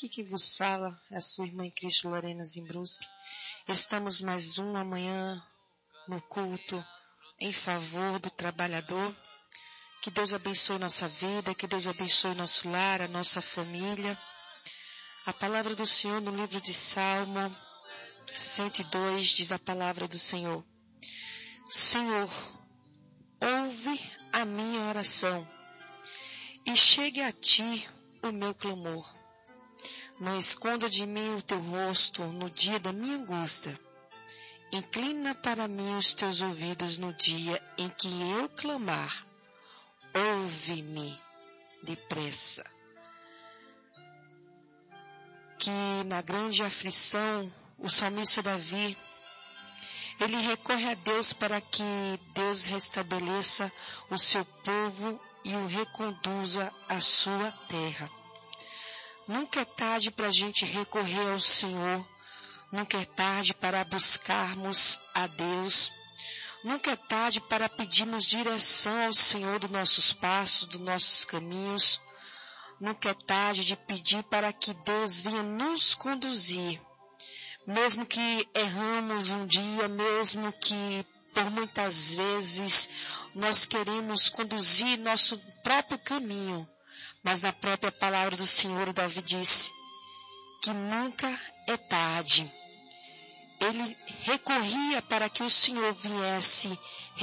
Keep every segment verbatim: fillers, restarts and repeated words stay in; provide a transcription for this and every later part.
Aqui quem vos fala é a sua irmã em Cristo, Lorena Zimbruski. Estamos mais uma manhã no culto em favor do trabalhador. Que Deus abençoe nossa vida, que Deus abençoe nosso lar, a nossa família. A palavra do Senhor no livro de Salmo cento e dois diz a palavra do Senhor: Senhor, ouve a minha oração e chegue a ti o meu clamor. Não esconda de mim o teu rosto no dia da minha angústia. Inclina para mim os teus ouvidos no dia em que eu clamar. Ouve-me depressa. Que na grande aflição, o salmista Davi, ele recorre a Deus para que Deus restabeleça o seu povo e o reconduza à sua terra. Nunca é tarde para a gente recorrer ao Senhor, nunca é tarde para buscarmos a Deus, nunca é tarde para pedirmos direção ao Senhor dos nossos passos, dos nossos caminhos, nunca é tarde de pedir para que Deus venha nos conduzir. Mesmo que erramos um dia, mesmo que por muitas vezes nós queremos conduzir nosso próprio caminho, mas na própria palavra do Senhor, Davi disse que nunca é tarde. Ele recorria para que o Senhor viesse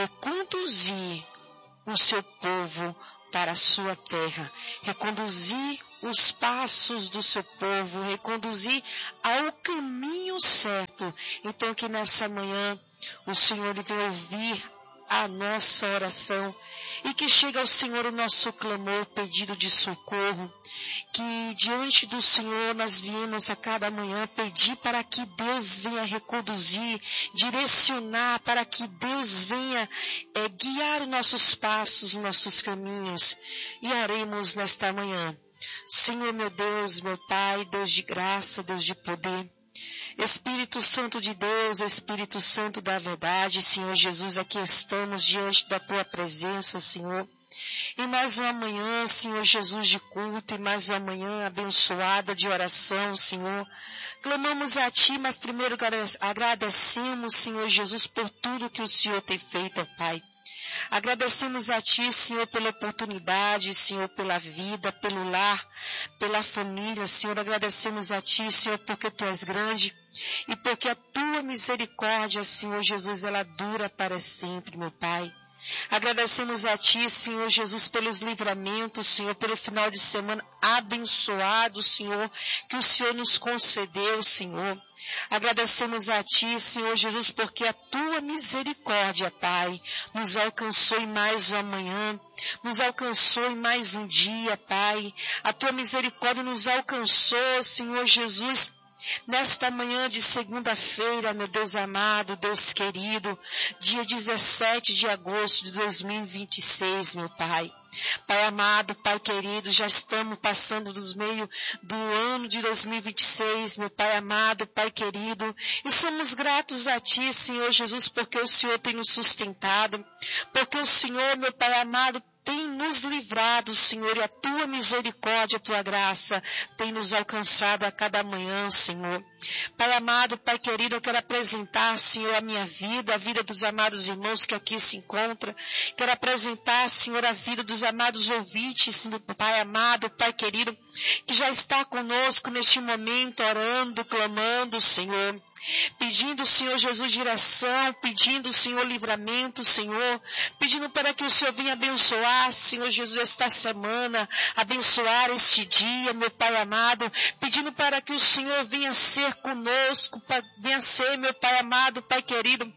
reconduzir o seu povo para a sua terra, reconduzir os passos do seu povo, reconduzir ao caminho certo. Então que nessa manhã o Senhor venha ouvir a nossa oração e que chegue ao Senhor o nosso clamor, pedido de socorro, que diante do Senhor nós viemos a cada manhã pedir para que Deus venha reconduzir, direcionar, para que Deus venha é, guiar os nossos passos, os nossos caminhos. E oremos nesta manhã. Senhor meu Deus, meu Pai, Deus de graça, Deus de poder, Espírito Santo de Deus, Espírito Santo da verdade, Senhor Jesus, aqui estamos diante da Tua presença, Senhor. E mais uma manhã, Senhor Jesus, de culto, e mais uma manhã abençoada de oração, Senhor. Clamamos a Ti, mas primeiro agradecemos, Senhor Jesus, por tudo que o Senhor tem feito, ó Pai. Agradecemos a Ti, Senhor, pela oportunidade, Senhor, pela vida, pelo lar, pela família, Senhor. Agradecemos a Ti, Senhor, porque Tu és grande e porque a Tua misericórdia, Senhor Jesus, ela dura para sempre, meu Pai. Agradecemos a Ti, Senhor Jesus, pelos livramentos, Senhor, pelo final de semana abençoado, Senhor, que o Senhor nos concedeu, Senhor. Agradecemos a Ti, Senhor Jesus, porque a Tua misericórdia, Pai, nos alcançou em mais uma manhã, nos alcançou em mais um dia, Pai. A Tua misericórdia nos alcançou, Senhor Jesus, nesta manhã de segunda-feira, meu Deus amado, Deus querido, dia dezessete de agosto de dois mil e vinte e seis, meu Pai. Pai amado, Pai querido, já estamos passando dos meios do ano de dois mil e vinte e seis, meu Pai amado, Pai querido, e somos gratos a Ti, Senhor Jesus, porque o Senhor tem nos sustentado, porque o Senhor, meu Pai amado, tem nos livrado, Senhor, e a Tua misericórdia, a Tua graça tem nos alcançado a cada manhã, Senhor. Pai amado, Pai querido, eu quero apresentar, Senhor, a minha vida, a vida dos amados irmãos que aqui se encontram. Quero apresentar, Senhor, a vida dos amados ouvintes, Senhor, Pai amado, Pai querido, que já está conosco neste momento, orando, clamando, Senhor. Pedindo, Senhor Jesus, direção, pedindo, Senhor, livramento, Senhor, pedindo para que o Senhor venha abençoar, Senhor Jesus, esta semana, abençoar este dia, meu Pai amado, pedindo para que o Senhor venha ser conosco, venha ser, meu Pai amado, Pai querido,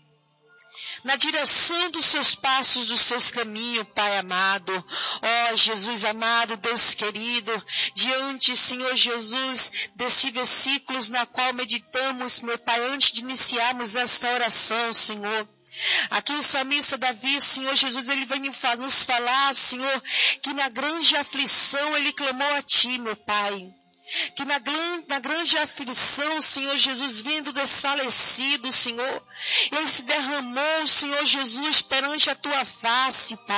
na direção dos seus passos, dos seus caminhos, Pai amado. Ó Jesus amado, Deus querido, diante, Senhor Jesus, destes versículos na qual meditamos, meu Pai, antes de iniciarmos esta oração, Senhor. Aqui o salmista Davi, Senhor Jesus, ele vem nos falar, Senhor, que na grande aflição ele clamou a Ti, meu Pai. Que na, na grande aflição, Senhor Jesus, vindo desfalecido, Senhor, Ele se derramou, Senhor Jesus, perante a Tua face, Pai.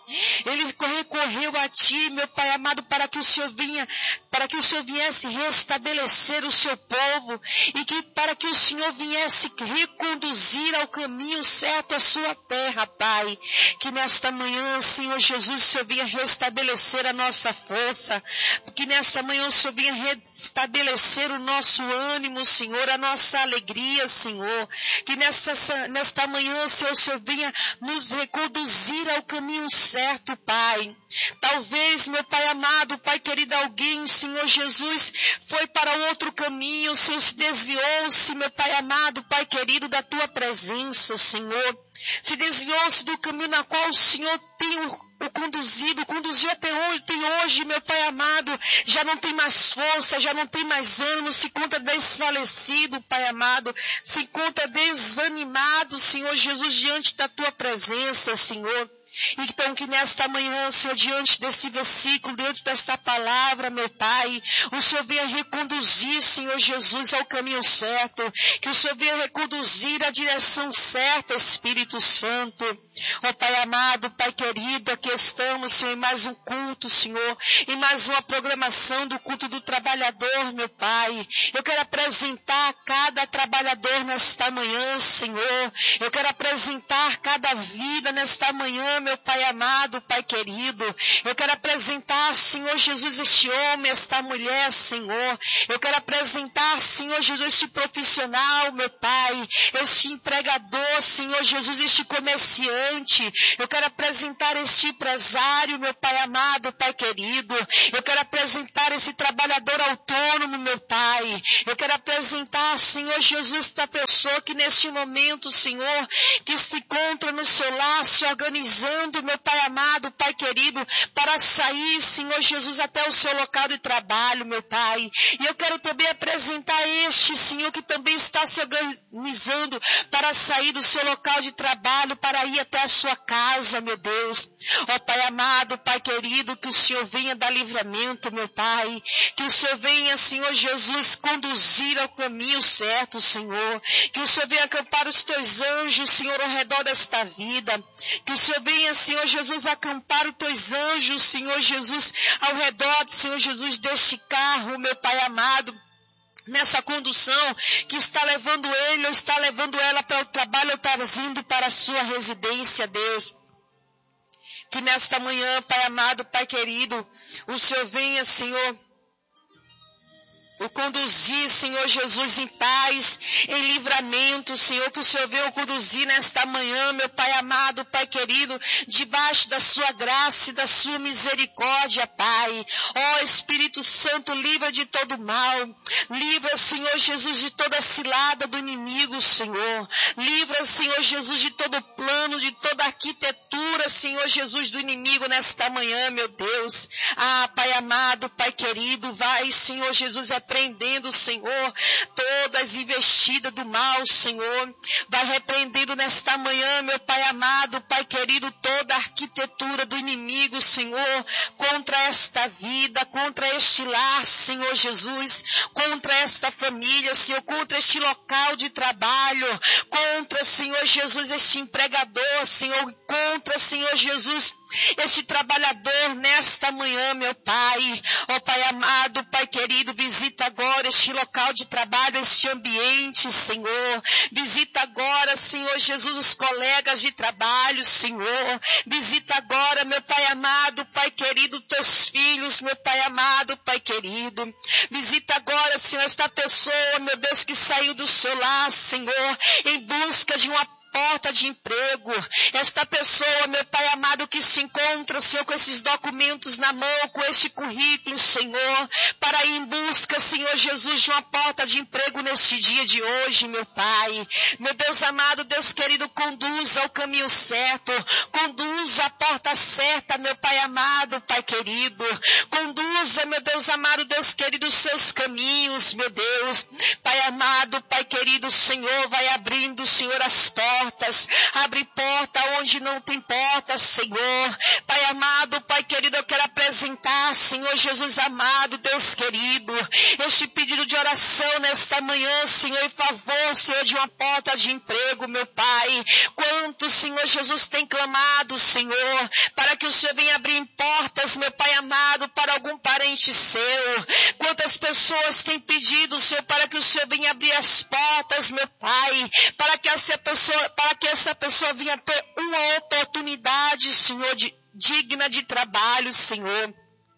Ele recorreu a Ti, meu Pai amado, para que o Senhor vinha, para que o Senhor viesse restabelecer o seu povo e que para que o Senhor viesse reconduzir ao caminho certo a sua terra, Pai. Que nesta manhã, Senhor Jesus, o Senhor venha restabelecer a nossa força, que nesta manhã o Senhor venha restabelecer o nosso ânimo, Senhor, a nossa alegria, Senhor. Que nesta, nesta manhã, Senhor, o Senhor venha nos reconduzir ao caminho certo, Pai. Talvez, meu Pai amado, Pai querido, alguém, Senhor Jesus, foi para outro caminho, Senhor, se desviou-se, meu Pai amado, Pai querido, da Tua presença, Senhor. Se desviou-se do caminho na qual o Senhor tem o, o conduzido, conduziu até hoje, tem hoje, meu Pai amado, já não tem mais força, já não tem mais ânimo, se encontra desfalecido, Pai amado, se encontra desanimado, Senhor Jesus, diante da Tua presença, Senhor. Então que nesta manhã, Senhor, diante desse versículo, diante desta palavra, meu Pai, o Senhor venha reconduzir, Senhor Jesus, ao caminho certo, que o Senhor venha reconduzir à direção certa, Espírito Santo. Ó Pai amado, Pai querido, aqui estamos, Senhor, em mais um culto, Senhor, em mais uma programação do culto do trabalhador, meu Pai. Eu quero apresentar cada trabalhador nesta manhã, Senhor. Eu quero apresentar cada vida nesta manhã, meu Pai amado, Pai querido. Eu quero apresentar, Senhor Jesus, este homem, esta mulher, Senhor. Eu quero apresentar, Senhor Jesus, este profissional, meu Pai, este empregador, Senhor Jesus, este comerciante. Eu quero apresentar este empresário, meu Pai amado, Pai querido. Eu quero apresentar esse trabalhador autônomo, meu Pai. Eu quero apresentar, Senhor Jesus, esta pessoa que neste momento, Senhor, que se encontra no seu lar, se organizando, meu Pai amado, Pai querido, para sair, Senhor Jesus, até o seu local de trabalho, meu Pai. E eu quero também apresentar este, Senhor, que também está se organizando para sair do seu local de trabalho, para ir até a sua casa, meu Deus. Ó Pai amado, Pai querido, que o Senhor venha dar livramento, meu Pai. Que o Senhor venha, Senhor Jesus, conduzir ao caminho certo, Senhor. Que o Senhor venha acampar os teus anjos, Senhor, ao redor desta vida. Que o Senhor venha, Senhor Jesus, acampar os teus anjos, Senhor Jesus, ao redor, Senhor Jesus, deste carro, meu Pai amado, nessa condução que está levando ele ou está levando ela para o trabalho ou está indo para a sua residência, Deus. Que nesta manhã, Pai amado, Pai querido, o Senhor venha, Senhor, o conduzir, Senhor Jesus, em paz, em livramento, Senhor, que o Senhor venha o conduzir nesta manhã, meu Pai amado, Pai querido, debaixo da sua graça e da sua misericórdia, Pai. Ó Espírito Santo, livra de todo mal, livra, Senhor Jesus, de toda cilada do inimigo, Senhor. Livra, Senhor Jesus, de todo plano, de toda arquitetura, Senhor Jesus, do inimigo nesta manhã, meu Deus. Ah, Pai amado, Pai querido, vai, Senhor Jesus, repreendendo, Senhor, todas as investidas do mal, Senhor. Vai repreendendo nesta manhã, meu Pai amado, Pai querido, toda a arquitetura do inimigo, Senhor, contra esta vida, contra este lar, Senhor Jesus, contra esta família, Senhor, contra este local de trabalho, contra, Senhor Jesus, este empregador, Senhor, contra, Senhor Jesus, este trabalhador nesta manhã, meu Pai. Ó Pai amado, Pai querido, visita agora este local de trabalho, este ambiente, Senhor. Visita agora, Senhor Jesus, os colegas de trabalho, Senhor. Visita agora, meu Pai amado, Pai querido, teus filhos, meu Pai amado, Pai querido. Visita agora, Senhor, esta pessoa, meu Deus, que saiu do seu lar, Senhor, em busca de uma porta de emprego. Esta pessoa, meu Pai amado, que se encontra, Senhor, com esses documentos na mão, com este currículo, Senhor, para ir em busca, Senhor Jesus, de uma porta de emprego neste dia de hoje, meu Pai. Meu Deus amado, Deus querido, conduza ao caminho certo, conduza a porta certa, meu Pai amado, Pai querido. Conduza, meu Deus amado, Deus querido, os seus caminhos, meu Deus. Pai amado, Pai querido, Senhor, vai abrindo, Senhor, as portas. portas, abre porta onde não tem porta, Senhor. Pai amado, Pai querido, eu quero apresentar, Senhor Jesus amado, Deus querido, este pedido de oração nesta manhã, Senhor, em favor, Senhor, de uma porta de emprego, meu Pai. Quanto, Senhor Jesus, tem clamado, Senhor, para que o Senhor venha abrir portas, meu Pai amado, para algum parente seu. Quantas pessoas têm pedido, Senhor, para que o Senhor venha abrir as portas, meu Pai, para que essa pessoa, para que essa pessoa venha ter uma oportunidade, Senhor, de, digna de trabalho, Senhor.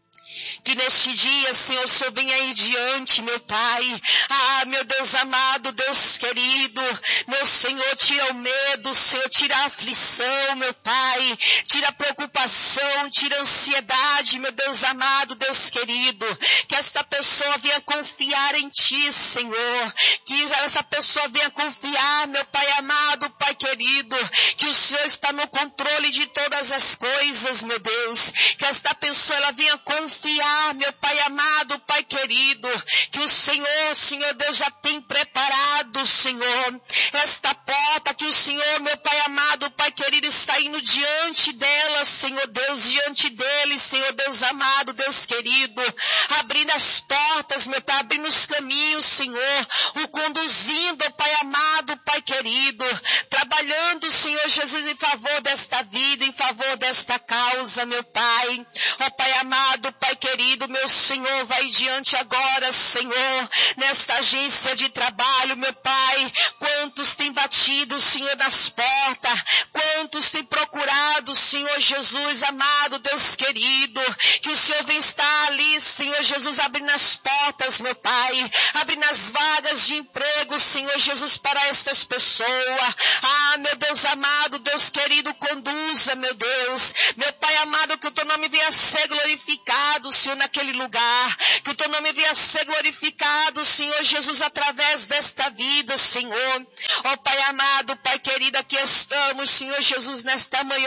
Que neste dia, Senhor, o Senhor venha aí diante, meu Pai. Ah, meu Deus amado, Deus querido, meu Senhor, tira o medo, Senhor, tira a aflição, meu Pai. Tira a preocupação, tira a ansiedade, meu Deus amado, Deus querido. Que esta pessoa venha confiar em Ti, Senhor. Que essa pessoa venha confiar, meu Pai amado, Pai querido. Que o Senhor está no controle de todas as coisas, meu Deus. Que esta pessoa, ela venha confiar, meu Pai amado, Pai querido, que o Senhor, Senhor Deus, já tem preparado, Senhor, esta porta que o Senhor, meu Pai amado, Pai querido, está indo diante dela, Senhor Deus, diante dele, Senhor Deus amado, Deus querido, abrindo as portas, meu Pai, abrindo os caminhos, Senhor, o conduzindo, Pai amado, Pai querido, trabalhando, Senhor Jesus, em favor desta vida, em favor desta causa, meu Pai. Ó Pai amado, Pai querido, meu Senhor, vai diante agora, Senhor, nesta agência de trabalho, meu Pai. Quantos têm batido, Senhor, nas portas? Quantos têm procurado, Senhor Jesus, amado, Deus querido? Que o Senhor vem estar ali, Senhor Jesus, abrindo as portas, meu Pai, abrindo as vagas de emprego, Senhor Jesus, para estas pessoas. Ah, meu Deus amado, Deus querido, conduza, meu Deus. Meu Pai amado, que o Teu nome venha a ser glorificado, Senhor, naquele lugar. Que o Teu nome venha a ser glorificado, Senhor Jesus, através desta vida, Senhor. Ó Pai amado, Pai querido, aqui estamos, Senhor Jesus, nesta manhã,